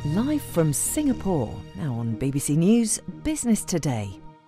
Live from Singapore, now on BBC News Business Today.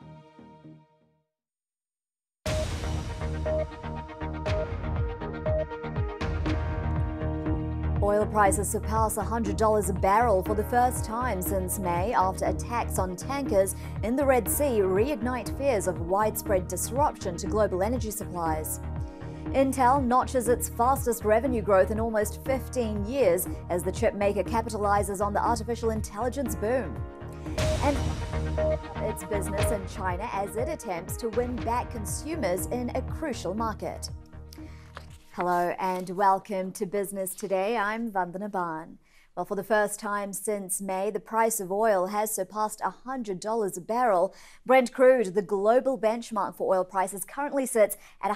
Oil prices surpass $100 a barrel for the first time since May after attacks on tankers in the Red Sea reignite fears of widespread disruption to global energy supplies. Intel notches its fastest revenue growth in almost 15 years as the chip maker capitalizes on the artificial intelligence boom. And its business in China as it attempts to win back consumers in a crucial market. Hello and welcome to Business Today. I'm Vandana Ban. Well, for the first time since May, the price of oil has surpassed $100 a barrel. Brent crude, the global benchmark for oil prices, currently sits at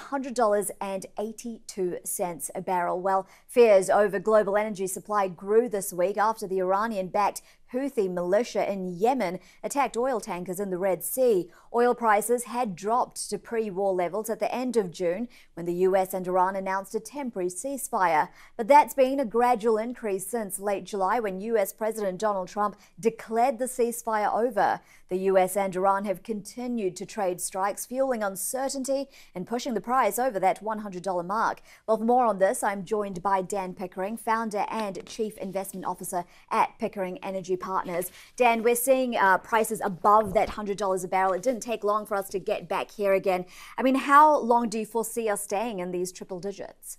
$100.82 a barrel. Well, fears over global energy supply grew this week after the Iranian-backed Houthi militia in Yemen attacked oil tankers in the Red Sea. Oil prices had dropped to pre-war levels at the end of June when the US and Iran announced a temporary ceasefire. But that's been a gradual increase since late July when US President Donald Trump declared the ceasefire over. The US and Iran have continued to trade strikes, fueling uncertainty and pushing the price over that $100 mark. Well, for more on this, I'm joined by Dan Pickering, founder and chief investment officer at Pickering Energy Partners. Dan, we're seeing prices above that $100 a barrel. It didn't take long for us to get back here again. I mean, how long do you foresee us staying in these triple digits?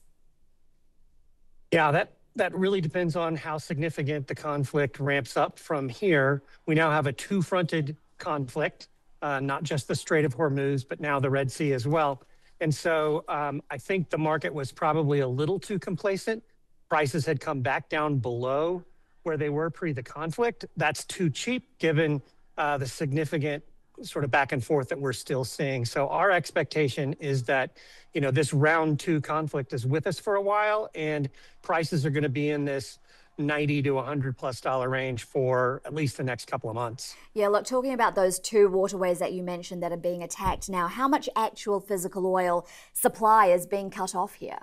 Yeah, that really depends on how significant the conflict ramps up from here. We now have a two-fronted conflict, not just the Strait of Hormuz, but now the Red Sea as well. And so I think the market was probably a little too complacent. Prices had come back down below where they were pre the conflict. That's too cheap given the significant sort of back and forth that we're still seeing. So our expectation is that, this round two conflict is with us for a while, and prices are going to be in this $90 to $100+ range for at least the next couple of months. Yeah, look, talking about those two waterways that you mentioned that are being attacked now, how much actual physical oil supply is being cut off here?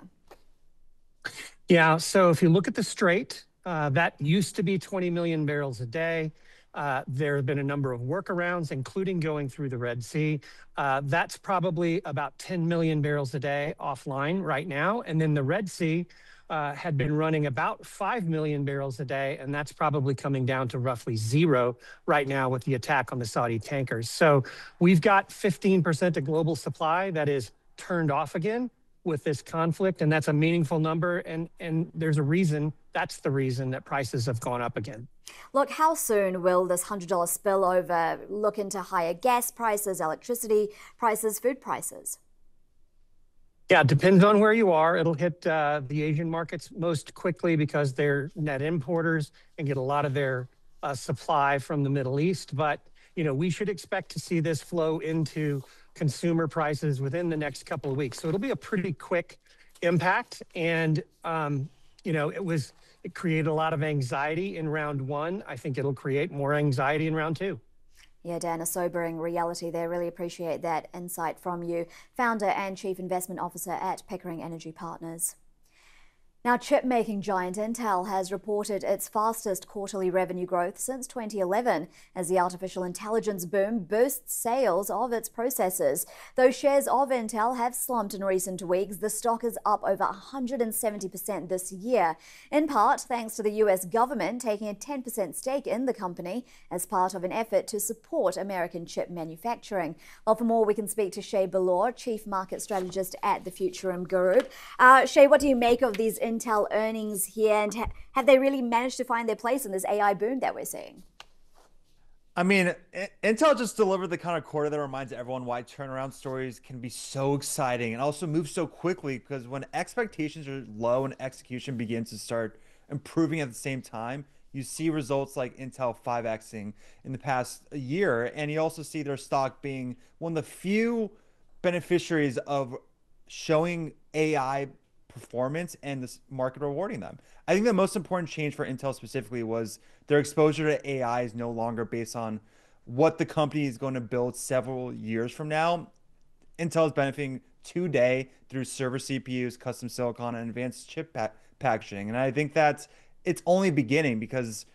Yeah, so if you look at the Strait, that used to be 20 million barrels a day. There have been a number of workarounds, including going through the Red Sea. That's probably about 10 million barrels a day offline right now. And then the Red Sea had been running about 5 million barrels a day, and that's probably coming down to roughly zero right now with the attack on the Saudi tankers. So we've got 15% of global supply that is turned off again with this conflict, and that's a meaningful number, and there's a reason. That's the reason that prices have gone up again. Look, how soon will this $100 spillover look into higher gas prices, electricity prices, food prices? Yeah, it depends on where you are. It'll hit the Asian markets most quickly because they're net importers and get a lot of their supply from the Middle East. But, we should expect to see this flow into consumer prices within the next couple of weeks. So it'll be a pretty quick impact. And, it created a lot of anxiety in round one. I think it'll create more anxiety in round two. Yeah, Dan, a sobering reality there. Really appreciate that insight from you. Founder and Chief Investment Officer at Pickering Energy Partners. Now, chip-making giant Intel has reported its fastest quarterly revenue growth since 2011 as the artificial intelligence boom boosts sales of its processors. Though shares of Intel have slumped in recent weeks, the stock is up over 170% this year, in part thanks to the US government taking a 10% stake in the company as part of an effort to support American chip manufacturing. Well, for more, we can speak to Shay Balor, Chief Market Strategist at the Futurum Group. Shay, what do you make of these Intel earnings here, and have they really managed to find their place in this AI boom that we're seeing? I mean, Intel just delivered the kind of quarter that reminds everyone why turnaround stories can be so exciting and also move so quickly, because when expectations are low and execution begins to start improving at the same time, you see results like Intel 5xing in the past year, and you also see their stock being one of the few beneficiaries of showing AI performance and this market rewarding them. I think the most important change for Intel specifically was their exposure to AI is no longer based on what the company is going to build several years from now. Intel is benefiting today through server CPUs, custom silicon, and advanced chip packaging. And I think that it's only beginning, because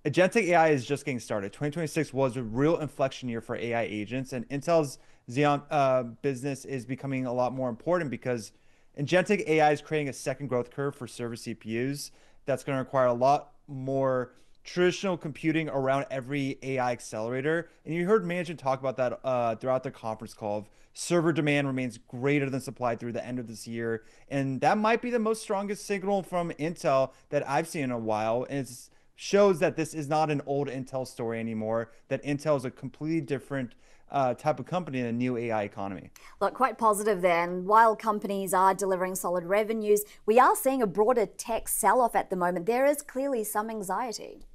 agentic AI is just getting started. 2026 was a real inflection year for AI agents, and Intel's Xeon business is becoming a lot more important because agentic AI is creating a second growth curve for server CPUs that's going to require a lot more traditional computing around every AI accelerator. And you heard management talk about that throughout the conference call. Of server demand remains greater than supply through the end of this year, and that might be the most strongest signal from Intel that I've seen in a while. And it shows that this is not an old Intel story anymore. That Intel is a completely different type of company in a new AI economy. Look, quite positive there. And while companies are delivering solid revenues, we are seeing a broader tech sell-off at the moment. There is clearly some anxiety.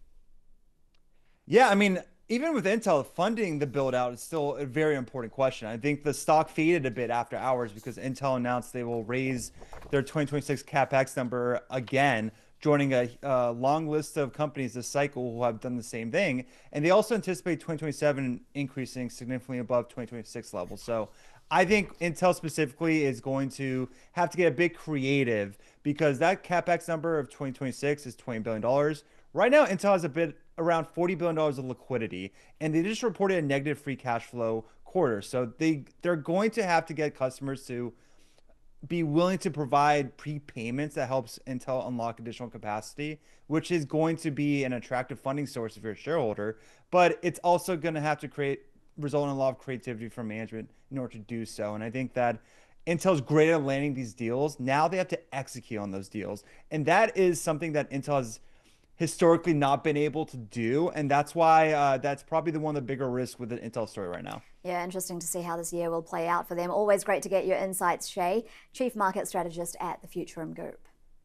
Yeah, I mean, even with Intel, funding the build out is still a very important question. I think the stock faded a bit after hours because Intel announced they will raise their 2026 CapEx number again, joining a long list of companies this cycle who have done the same thing. And they also anticipate 2027 increasing significantly above 2026 levels. So I think Intel specifically is going to have to get a bit creative because that CapEx number of 2026 is $20 billion. Right now, Intel has a bit around $40 billion of liquidity, and they just reported a negative free cash flow quarter. So they're going to have to get customers to be willing to provide prepayments that helps Intel unlock additional capacity, which is going to be an attractive funding source if you're a shareholder. But it's also going to have to result in a lot of creativity from management in order to do so. And I think that Intel's great at landing these deals. Now they have to execute on those deals. And that is something that Intel has historically not been able to do. And that's why that's probably one of the bigger risks with the Intel story right now. Yeah, interesting to see how this year will play out for them. Always great to get your insights, Shay, Chief Market Strategist at the Futurum Group.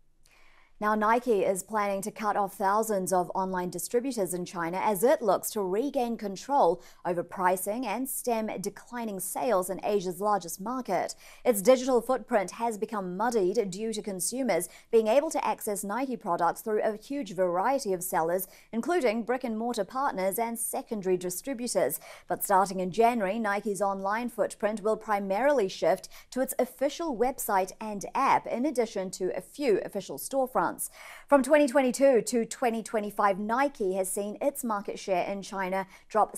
Now, Nike is planning to cut off thousands of online distributors in China as it looks to regain control over pricing and stem declining sales in Asia's largest market. Its digital footprint has become muddied due to consumers being able to access Nike products through a huge variety of sellers, including brick-and-mortar partners and secondary distributors. But starting in January, Nike's online footprint will primarily shift to its official website and app, in addition to a few official storefronts. From 2022 to 2025, Nike has seen its market share in China drop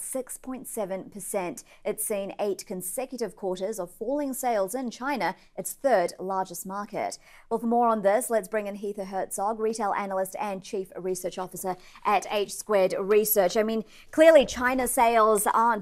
6.7%. It's seen 8 consecutive quarters of falling sales in China, its third largest market. Well, for more on this, let's bring in Heather Herzog, retail analyst and chief research officer at H Squared Research. I mean, clearly China sales aren't